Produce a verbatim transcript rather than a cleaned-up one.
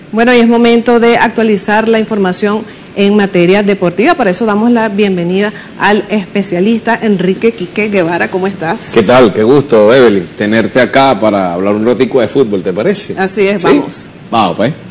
Bueno, y es momento de actualizar la información en materia deportiva. Para eso damos la bienvenida al especialista Enrique Quique Guevara. ¿Cómo estás? ¿Qué tal? Qué gusto, Evelyn, tenerte acá para hablar un ratico de fútbol, ¿te parece? Así es, ¿Sí? vamos. Vamos, pues.